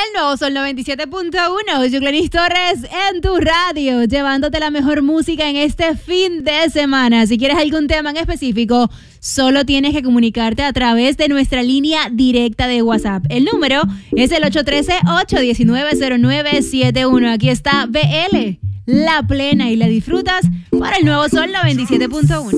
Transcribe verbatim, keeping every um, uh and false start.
Nuevo Sol noventa y siete punto uno. Yo, Glenis Torres, en tu radio, llevándote la mejor música en este fin de semana. Si quieres algún tema en específico, solo tienes que comunicarte a través de nuestra línea directa de WhatsApp. El número es el ocho uno tres, ocho uno nueve, cero nueve siete uno. Aquí está B L, La Plena, y la disfrutas para el Nuevo Sol noventa y siete punto uno.